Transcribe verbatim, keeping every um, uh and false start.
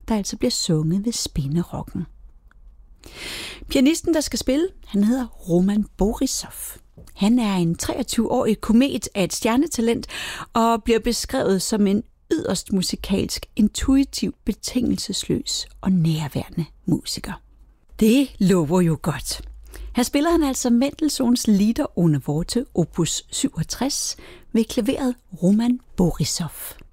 der altså bliver sunget ved spinderokken. Pianisten, der skal spille, han hedder Roman Borisov. Han er en treogtyve-årig komet af et stjernetalent og bliver beskrevet som en yderst musikalsk, intuitiv, betingelsesløs og nærværende musiker. Det lover jo godt. Her spiller han altså Mendelssohns Lieder ohne Worte opus syvogtres ved klaveret Roman Borisov.